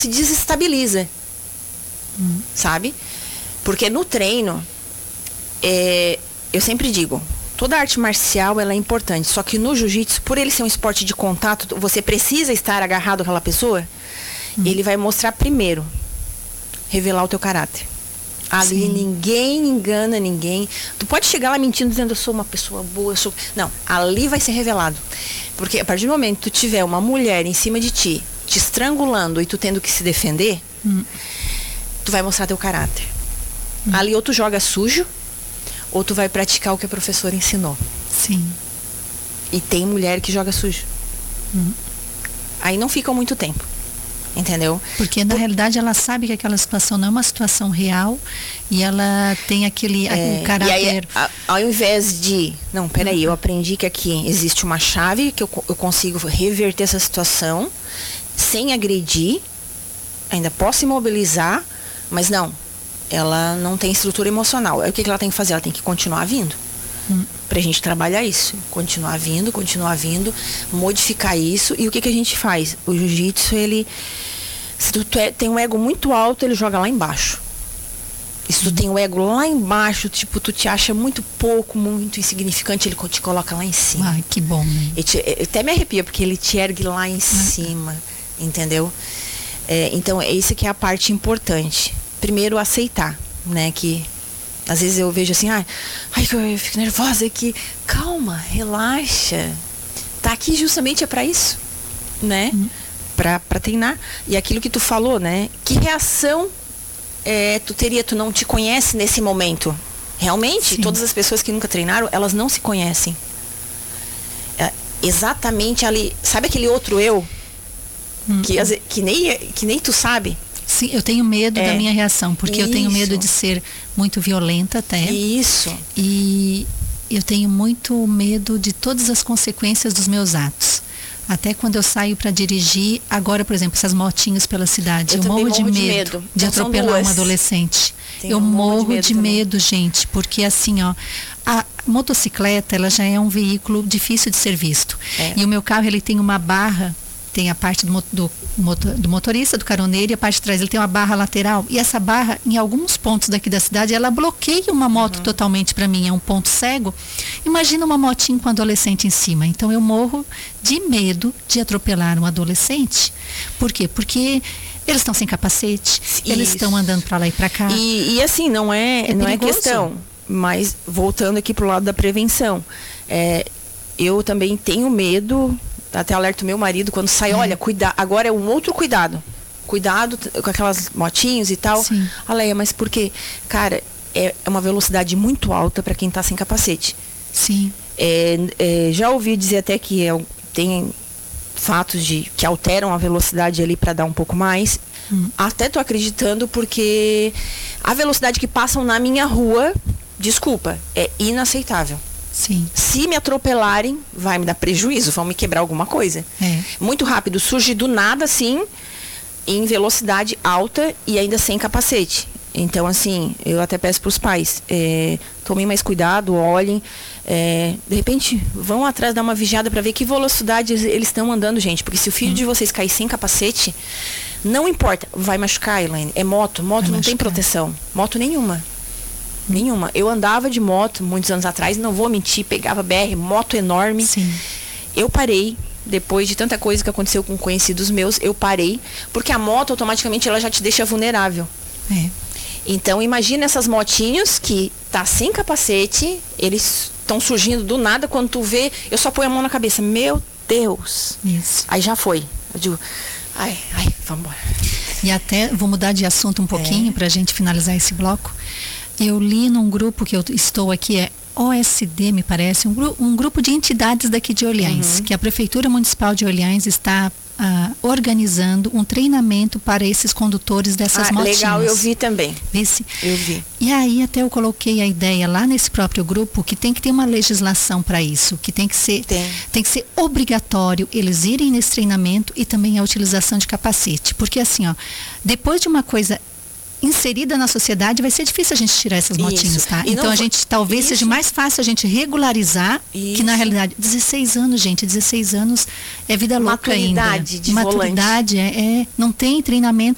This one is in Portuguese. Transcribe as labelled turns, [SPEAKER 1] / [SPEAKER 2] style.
[SPEAKER 1] se desestabiliza, sabe? Porque no treino, eu sempre digo, toda arte marcial ela é importante, só que no jiu-jitsu, por ele ser um esporte de contato, você precisa estar agarrado àquela pessoa, ele vai mostrar primeiro, revelar o teu caráter. Ali ninguém engana ninguém. Tu pode chegar lá mentindo, dizendo eu sou uma pessoa boa, Não, ali vai ser revelado. Porque a partir do momento que tu tiver uma mulher em cima de ti, te estrangulando e tu tendo que se defender, tu vai mostrar teu caráter. Ali ou tu joga sujo, ou tu vai praticar o que a professora ensinou.
[SPEAKER 2] Sim.
[SPEAKER 1] E tem mulher que joga sujo. Aí não fica muito tempo. Entendeu?
[SPEAKER 2] Porque na realidade ela sabe que aquela situação não é uma situação real e ela tem aquele caráter.
[SPEAKER 1] E aí, ao invés de, não, peraí, eu aprendi que aqui existe uma chave que eu consigo reverter essa situação sem agredir, ainda posso imobilizar, mas não, ela não tem estrutura emocional. Aí o que ela tem que fazer? Ela tem que continuar vindo. Pra gente trabalhar isso, continuar vindo, modificar isso. E o que a gente faz? O jiu-jitsu, se tu tem um ego muito alto, ele joga lá embaixo. E se tu tem o ego lá embaixo, tipo, tu te acha muito pouco, muito insignificante, ele te coloca lá em cima.
[SPEAKER 2] Ai, que bom, né?
[SPEAKER 1] Eu até me arrepio, porque ele te ergue lá em cima, entendeu? Então, isso que é a parte importante. Primeiro, aceitar, né, que às vezes eu vejo assim, ai, eu fico nervosa aqui. Calma, relaxa. Tá aqui justamente pra isso, né? Pra treinar. E aquilo que tu falou, né? Que reação tu teria? Tu não te conhece nesse momento. Realmente, todas as pessoas que nunca treinaram, elas não se conhecem. Exatamente ali. Sabe aquele outro eu? Que nem tu sabe?
[SPEAKER 2] Sim, eu tenho medo da minha reação, porque eu tenho medo de ser muito violenta até.
[SPEAKER 1] Isso.
[SPEAKER 2] E eu tenho muito medo de todas as consequências dos meus atos. Até quando eu saio para dirigir, agora, por exemplo, essas motinhas pela cidade, eu morro de medo de atropelar uma adolescente. Eu morro de medo, gente, porque assim, ó, a motocicleta, ela já é um veículo difícil de ser visto. E o meu carro, ele tem uma barra. Tem a parte do motorista, do caroneiro, e a parte de trás ele tem uma barra lateral. E essa barra, em alguns pontos daqui da cidade, ela bloqueia uma moto totalmente para mim. É um ponto cego. Imagina uma motinha com um adolescente em cima. Então eu morro de medo de atropelar um adolescente. Por quê? Porque eles estão sem capacete, eles estão andando para lá e para cá.
[SPEAKER 1] E assim, não é questão. Mas voltando aqui pro lado da prevenção. Eu também tenho medo. Até alerto meu marido quando sai, olha, agora é um outro cuidado. Cuidado com aquelas motinhos e tal. Aleia, mas por quê? Cara, é uma velocidade muito alta para quem tá sem capacete.
[SPEAKER 2] Sim.
[SPEAKER 1] Já ouvi dizer até que tem fatos que alteram a velocidade ali para dar um pouco mais. Até tô acreditando, porque a velocidade que passam na minha rua, desculpa, é inaceitável.
[SPEAKER 2] Sim.
[SPEAKER 1] Se me atropelarem, vai me dar prejuízo, vão me quebrar alguma coisa. Muito rápido, surge do nada assim, em velocidade alta e ainda sem capacete. Então, assim, eu até peço para os pais, tomem mais cuidado, olhem, de repente vão atrás, dar uma vigiada para ver que velocidade eles estão andando, gente, porque se o filho de vocês cair sem capacete, não importa, vai machucar, Elaine. É moto não tem proteção, moto nenhuma. Eu andava de moto muitos anos atrás, não vou mentir, pegava BR, moto enorme.
[SPEAKER 2] Sim.
[SPEAKER 1] Eu parei, depois de tanta coisa que aconteceu com conhecidos meus, eu parei, porque a moto automaticamente ela já te deixa vulnerável. Então imagina essas motinhos que tá sem capacete, eles estão surgindo do nada, quando tu vê, eu só ponho a mão na cabeça, meu Deus.
[SPEAKER 2] Isso.
[SPEAKER 1] Aí já foi. Eu digo, ai, vamos embora.
[SPEAKER 2] E até, vou mudar de assunto um pouquinho pra gente finalizar esse bloco. Eu li num grupo que eu estou aqui, OSD, me parece, um grupo de entidades daqui de Orleans, que a Prefeitura Municipal de Orleans está organizando um treinamento para esses condutores dessas motinhas.
[SPEAKER 1] Legal, eu vi também.
[SPEAKER 2] Eu vi. E aí até eu coloquei a ideia lá nesse próprio grupo que tem que ter uma legislação para isso, que tem que ser obrigatório eles irem nesse treinamento e também a utilização de capacete. Porque assim, ó, depois de uma coisa inserida na sociedade, vai ser difícil a gente tirar essas motinhas, tá? Então a gente talvez seja mais fácil a gente regularizar, que na realidade 16 anos, gente, 16 anos é vida louca ainda.
[SPEAKER 1] Maturidade de volante.
[SPEAKER 2] Maturidade não tem treinamento